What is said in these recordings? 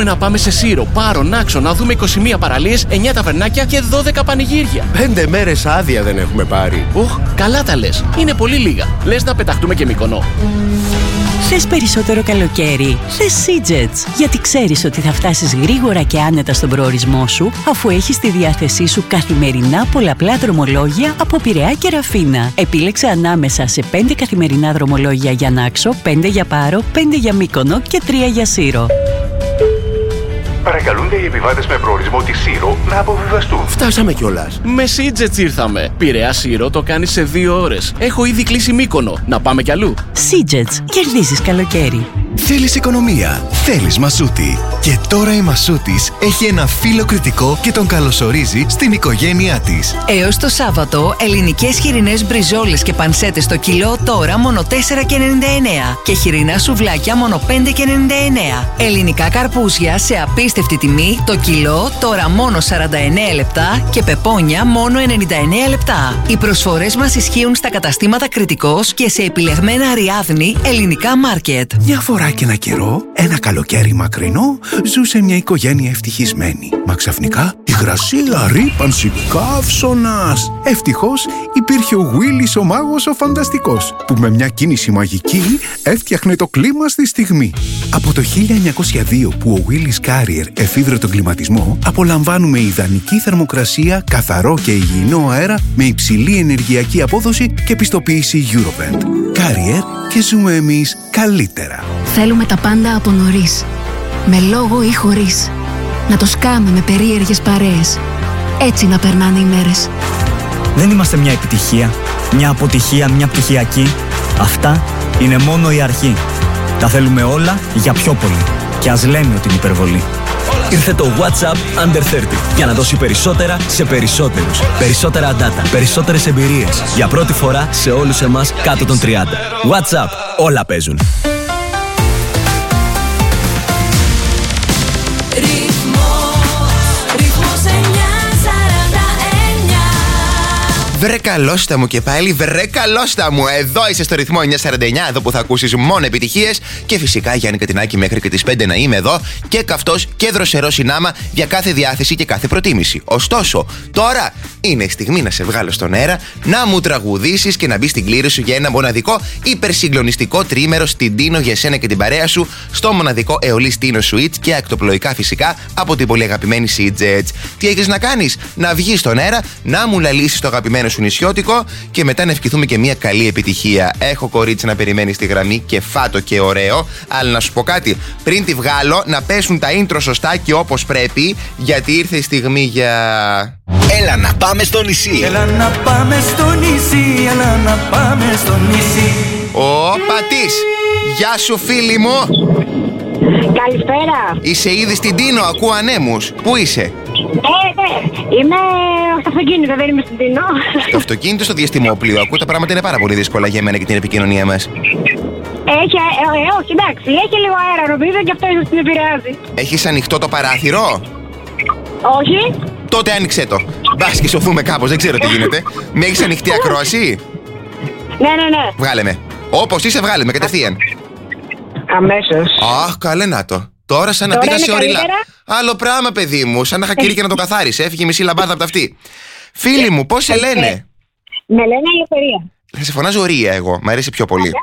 Θέλουμε να πάμε σε Σύρο, Πάρο, Νάξο, να δούμε 21 παραλίες, 9 ταβερνάκια και 12 πανηγύρια. 5 μέρες άδεια δεν έχουμε πάρει. Καλά τα λες. Είναι πολύ λίγα. Λες να πεταχτούμε και Μύκονο. Θες περισσότερο καλοκαίρι? Θες Seajets, γιατί ξέρεις ότι θα φτάσεις γρήγορα και άνετα στον προορισμό σου, αφού έχεις στη διάθεσή σου καθημερινά πολλαπλά δρομολόγια από Πειραιά και Ραφίνα. Επίλεξε ανάμεσα σε 5 καθημερινά δρομολόγια για Νάξο, 5 για Πάρο, 5 για Μύκονο και 3 για Σύρο. Παρακαλούνται οι επιβάτες με προορισμό τη Σύρο να αποβιβαστούν. Φτάσαμε κιόλας. Με Seajets ήρθαμε. Πειραιά Σύρο το κάνει σε 2 ώρες. Έχω ήδη κλείσει Μύκονο. Να πάμε κι αλλού. Seajets, κερδίζεις καλοκαίρι. Θέλεις οικονομία, θέλεις Μασούτη. Και τώρα η Μασούτης έχει ένα φίλο κριτικό και τον καλωσορίζει στην οικογένειά της. Έως το Σάββατο, ελληνικές χοιρινές μπριζόλες και πανσέτες το κιλό τώρα μόνο 4,99 και χοιρινά σουβλάκια μόνο 5,99. Ελληνικά καρπούζια σε απίστευτη τιμή το κιλό τώρα μόνο 49 λεπτά και πεπόνια μόνο 99 λεπτά. Οι προσφορές μας ισχύουν στα καταστήματα Κριτικός και σε επιλεγμένα Αριάδνη ελληνικά μάρκετ. Μια φορά και ένα καιρό, ένα καλοκαίρι μακρινό, ζούσε μια οικογένεια ευτυχισμένη. Μα ξαφνικά υγρασία, ρύπανση, καύσωνας. Ευτυχώς υπήρχε ο Γουίλης ο μάγος ο φανταστικός, που με μια κίνηση μαγική έφτιαχνε το κλίμα στη στιγμή. Από το 1902 που ο Willis Carrier εφήβρε τον κλιματισμό, απολαμβάνουμε ιδανική θερμοκρασία, καθαρό και υγιεινό αέρα με υψηλή ενεργειακή απόδοση και πιστοποίηση Eurovent. Carrier, και ζούμε εμείς καλύτερα. Θέλουμε τα πάντα από νωρίς. Με λόγο ή χωρίς. Να το σκάμε με περίεργες παρέες. Έτσι να περνάνε οι μέρες. Δεν είμαστε μια επιτυχία, μια αποτυχία, μια πτυχιακή. Αυτά είναι μόνο η αρχή. Τα θέλουμε όλα για πιο πολύ. Και ας λέμε ότι είναι υπερβολή. Ήρθε το WhatsApp Under 30 για να δώσει περισσότερα σε περισσότερους. Περισσότερα data, περισσότερες εμπειρίες. Για πρώτη φορά σε όλους εμάς κάτω των 30. WhatsApp, όλα παίζουν. Βρε καλώστα μου και πάλι, βρε καλώστα μου. Εδώ είσαι στο ρυθμό 949, εδώ που θα ακούσεις μόνο επιτυχίες. Και φυσικά Γιάννη Κατινάκη μέχρι και τις 5 να είμαι εδώ. Και καυτός και δροσερό συνάμα για κάθε διάθεση και κάθε προτίμηση. Ωστόσο, τώρα είναι η στιγμή να σε βγάλω στον αέρα, να μου τραγουδήσεις και να μπει στην κλήρωση για ένα μοναδικό υπερσυγκλονιστικό τρίμερο στην Τίνο για σένα και την παρέα σου, στο μοναδικό Αιωλής Τίνο Suites και ακτοπλοϊκά φυσικά από την πολύ αγαπημένη Seajets. Τι έχεις να κάνεις? Να βγεις στον αέρα, να μου λαλήσεις το αγαπημένο σου νησιώτικο και μετά να ευχηθούμε και μια καλή επιτυχία. Έχω κορίτσι να περιμένει στη γραμμή και φάτο και ωραίο. Αλλά να σου πω κάτι, πριν τη βγάλω, να πέσουν τα intro σωστά και όπως πρέπει, γιατί ήρθε η στιγμή για... Έλα να πάμε στο νησί. Έλα να πάμε στο νησί, έλα να πάμε στο νησί. Ο Πατής, γεια σου φίλη μου. Καλησπέρα. Είσαι ήδη στην Τίνο, ακούω ανέμους. Πού είσαι? Είμαι στο αυτοκίνητο, δεν είμαι στην Τίνο. Στο αυτοκίνητο, στο διαστημόπλιο. Ακούω τα πράγματα είναι πάρα πολύ δύσκολα για μένα και την επικοινωνία μας. Όχι, εντάξει, έχει λίγο αέρα νομίζω και αυτό ίσως την επηρεάζει. Έχεις ανοιχτό το παράθυρο? Όχι. Τότε άνοιξέ το. Μπας και σωθούμε κάπως, δεν ξέρω τι γίνεται. Με έχεις ανοιχτή ακρόαση? Ναι. Βγάλε με. Όπως είσαι, βγάλε με κατευθείαν. Αμέσως. Αχ, καλέ να το. Τώρα σαν να πήγα σε ορειλά. Άλλο πράγμα, παιδί μου. Σαν να είχα κηρύκει και να το καθάρισε. Έφυγε μισή λαμπάδα από τα αυτή. Φίλοι μου, πώς σε λένε? Με λένε Ελευθερία. Θα σε φωνάζω Ρία εγώ. Μ' αρέσει πιο πολύ.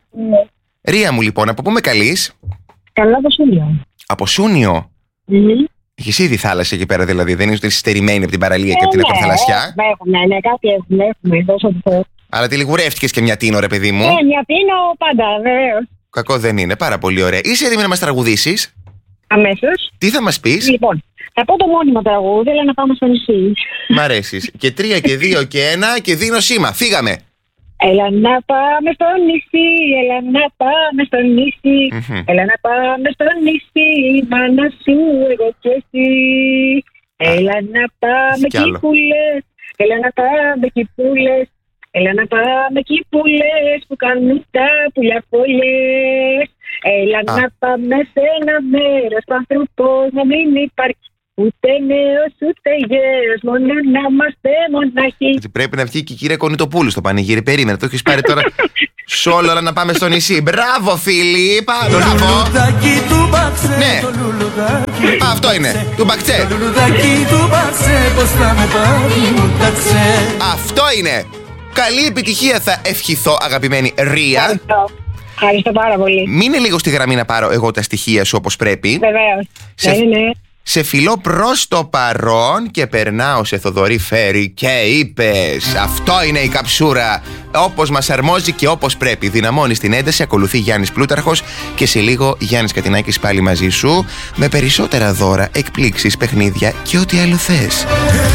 Ρία μου, λοιπόν, από πού με καλείς? Καλό από Σούνιο. Από Σούνιο? Έχεις ήδη θάλασσα εκεί πέρα, δηλαδή. Δεν είσαι στερημένη από την παραλία και από την ακροθαλασσιά. Ναι, κάτι έχουμε. Δώσω το Θεό. Αλλά τη λιγουρεύτηκες και μια Τίνο, ρε παιδί μου. Μια Τίνο πάντα, βεβαίως. Κακό δεν είναι, πάρα πολύ ωραία. Είσαι έτοιμη να μας τραγουδήσεις? Αμέσως. Τι θα μας πεις? Λοιπόν, θα πω το μόνιμο τραγούδι, αλλά να πάμε στο νησί. Μ' αρέσεις. Και 3 και 2 και 1 και δίνω σήμα. Φύγαμε. Έλα να πάμε στο νησί, έλα να πάμε στο νησί. Έλα να πάμε στο νησί, μάνα σου, εγώ και εσύ. Έλα να πάμε εκεί που λες, έλα να πάμε εκεί που λες. Έλα να πάμε εκεί που λες, που κάνουν τα πουλιά πολλές. Έλα να πάμε σε ένα μέρος που άνθρωπος να μην υπάρχει. Ούτε νέος ούτε γέρος, μόνο να είμαστε μοναχοί. Έτσι πρέπει να βγει και η κυρία Κονιτοπούλου στο πανηγύρι. Περίμενε, το έχεις πάρει τώρα σόλο, αλλά να πάμε στο νησί. Μπράβο φίλοι, μπράβο. Ναι. Αυτό είναι, του Μπακτσέ. Αυτό είναι. Καλή επιτυχία θα ευχηθώ, αγαπημένη Ρία. Ευχαριστώ πάρα πολύ. Μείνε λίγο στη γραμμή να πάρω εγώ τα στοιχεία σου όπως πρέπει. Βεβαίως. Ναι. Σε φιλώ προς το παρόν και περνάω σε Θοδωρή Φέρη και είπες. Αυτό είναι η καψούρα. Όπως μας αρμόζει και όπως πρέπει. Δυναμώνεις την ένταση, ακολουθεί Γιάννης Πλούταρχος και σε λίγο Γιάννης Κατινάκης πάλι μαζί σου με περισσότερα δώρα, εκπλήξεις, παιχνίδια και ό,τι άλλο θες.